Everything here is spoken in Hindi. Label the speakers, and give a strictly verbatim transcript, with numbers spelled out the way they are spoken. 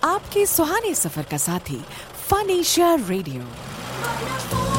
Speaker 1: आपके सुहाने सफर का साथी फन एशिया रेडियो।